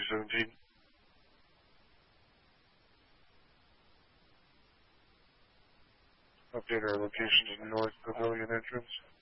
217. Update our location to North Pavilion entrance.